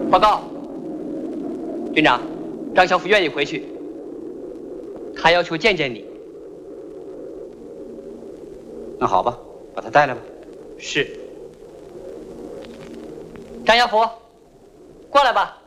报告，军长，张小福愿意回去，他要求见见你。 那好吧，把他带来吧。 是。张小福，过来吧。